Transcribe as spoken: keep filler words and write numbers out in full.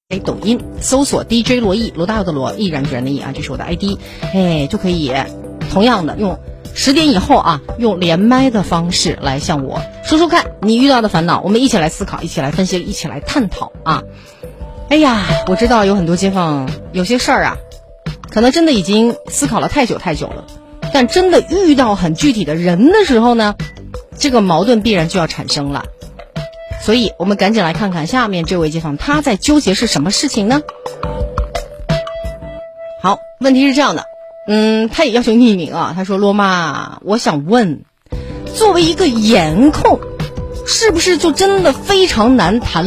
抖音搜索 D J 罗毅，罗大佑的罗，毅然决然的毅啊，这是我的 I D， 哎，就可以同样的用十点以后啊，用连麦的方式来向我说说看你遇到的烦恼，我们一起来思考，一起来分析，一起来探讨啊。哎呀，我知道有很多街坊有些事儿啊，可能真的已经思考了太久太久了，但真的遇到很具体的人的时候呢，这个矛盾必然就要产生了。所以我们赶紧来看看下面这位街坊他在纠结是什么事情呢？好，问题是这样的，嗯，他也要求匿名啊。他说：“罗妈，我想问，作为一个颜控，是不是就真的非常难谈